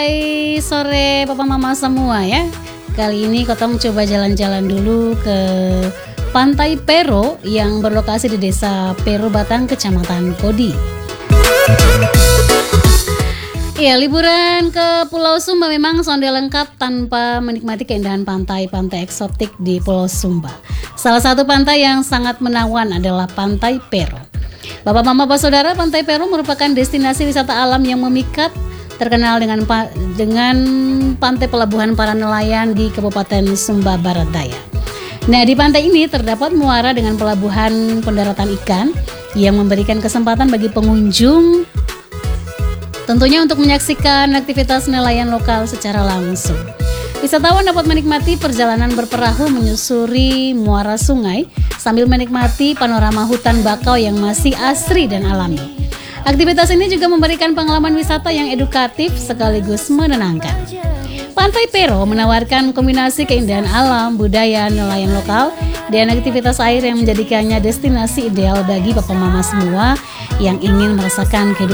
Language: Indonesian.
Hai sore papa mama semua ya. Kali ini kita mencoba jalan-jalan dulu ke Pantai Pero yang berlokasi di Desa Pero Batang, Kecamatan Kodi. Ya, liburan ke Pulau Sumba memang sonde lengkap tanpa menikmati keindahan pantai-pantai eksotik di Pulau Sumba. Salah satu pantai yang sangat menawan adalah Pantai Pero. Bapak Mama Bapak Saudara, Pantai Pero merupakan destinasi wisata alam yang memikat, terkenal dengan pantai pelabuhan para nelayan di Kabupaten Sumba Barat Daya. Nah, di pantai ini terdapat muara dengan pelabuhan pendaratan ikan yang memberikan kesempatan bagi pengunjung tentunya untuk menyaksikan aktivitas nelayan lokal secara langsung. Wisatawan dapat menikmati perjalanan berperahu menyusuri muara sungai sambil menikmati panorama hutan bakau yang masih asri dan alami. Aktivitas ini juga memberikan pengalaman wisata yang edukatif sekaligus menenangkan. Pantai Pero menawarkan kombinasi keindahan alam, budaya, nelayan lokal, dan aktivitas air yang menjadikannya destinasi ideal bagi papa mama semua yang ingin merasakan kehidupan